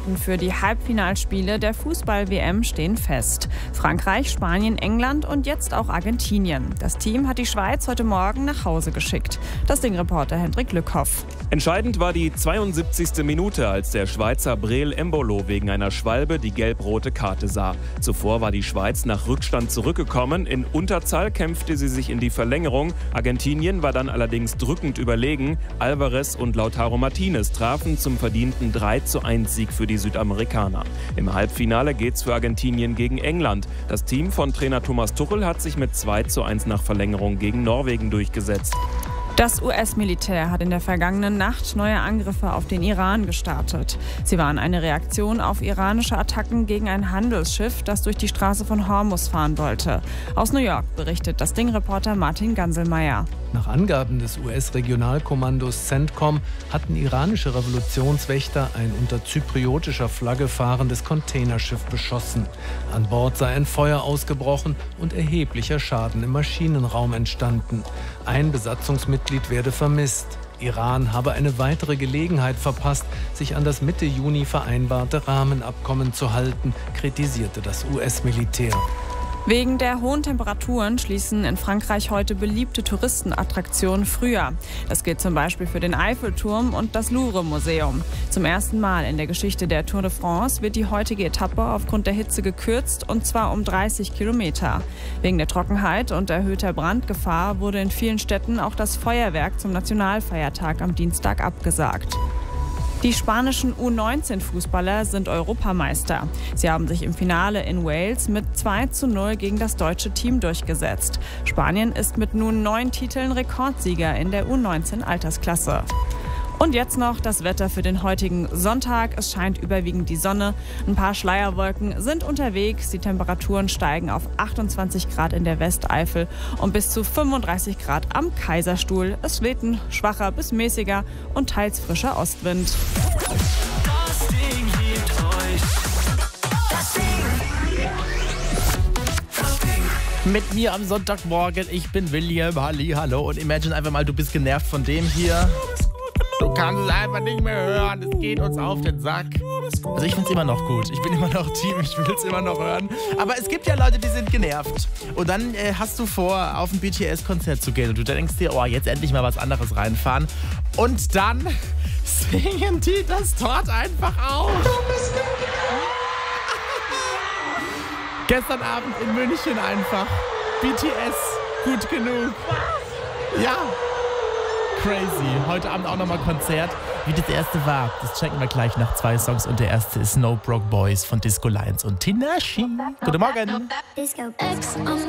Favoriten für die Halbfinalspiele der Fußball-WM stehen fest. Frankreich, Spanien, England und jetzt auch Argentinien. Das Team hat die Schweiz heute Morgen nach Hause geschickt. Das Ding-Reporter Hendrik Lückhoff. Entscheidend war die 72. Minute, als der Schweizer Breel Embolo wegen einer Schwalbe die gelb-rote Karte sah. Zuvor war die Schweiz nach Rückstand zurückgekommen. In Unterzahl kämpfte sie sich in die Verlängerung. Argentinien war dann allerdings drückend überlegen. Alvarez und Lautaro Martinez trafen zum verdienten 3:1-Sieg für die Südamerikaner. Im Halbfinale geht's für Argentinien gegen England. Das Team von Trainer Thomas Tuchel hat sich mit 2:1 nach Verlängerung gegen Norwegen durchgesetzt. Das US-Militär hat in der vergangenen Nacht neue Angriffe auf den Iran gestartet. Sie waren eine Reaktion auf iranische Attacken gegen ein Handelsschiff, das durch die Straße von Hormuz fahren wollte. Aus New York berichtet das Ding-Reporter Martin Ganselmeier. Nach Angaben des US-Regionalkommandos CENTCOM hatten iranische Revolutionswächter ein unter zypriotischer Flagge fahrendes Containerschiff beschossen. An Bord sei ein Feuer ausgebrochen und erheblicher Schaden im Maschinenraum entstanden. Ein Besatzungsmitglied werde vermisst. Iran habe eine weitere Gelegenheit verpasst, sich an das Mitte Juni vereinbarte Rahmenabkommen zu halten, kritisierte das US-Militär. Wegen der hohen Temperaturen schließen in Frankreich heute beliebte Touristenattraktionen früher. Das gilt zum Beispiel für den Eiffelturm und das Louvre-Museum. Zum ersten Mal in der Geschichte der Tour de France wird die heutige Etappe aufgrund der Hitze gekürzt, und zwar um 30 Kilometer. Wegen der Trockenheit und erhöhter Brandgefahr wurde in vielen Städten auch das Feuerwerk zum Nationalfeiertag am Dienstag abgesagt. Die spanischen U19-Fußballer sind Europameister. Sie haben sich im Finale in Wales mit 2:0 gegen das deutsche Team durchgesetzt. Spanien ist mit nun 9 Titeln Rekordsieger in der U19-Altersklasse. Und jetzt noch das Wetter für den heutigen Sonntag. Es scheint überwiegend die Sonne. Ein paar Schleierwolken sind unterwegs. Die Temperaturen steigen auf 28 Grad in der Westeifel und bis zu 35 Grad am Kaiserstuhl. Es weht ein schwacher bis mäßiger und teils frischer Ostwind. Das Ding liebt euch. Das Ding. Das Ding. Mit mir am Sonntagmorgen, ich bin William, hallo, und imagine einfach mal, du bist genervt von dem hier. Du kannst es einfach nicht mehr hören, es geht uns auf den Sack. Also ich find's immer noch gut, ich bin immer noch Team, ich will's immer noch hören. Aber es gibt ja Leute, die sind genervt. Und dann hast du vor, auf ein BTS-Konzert zu gehen und du denkst dir, oh, jetzt endlich mal was anderes reinfahren. Und dann singen die das dort einfach auf. Gestern Abend in München einfach. BTS, gut genug. Ja. Crazy. Heute Abend auch nochmal Konzert. Wie das erste war, das checken wir gleich nach 2 Songs. Und der erste ist No Broke Boys von Disco Lions und Tinashe. Guten Morgen.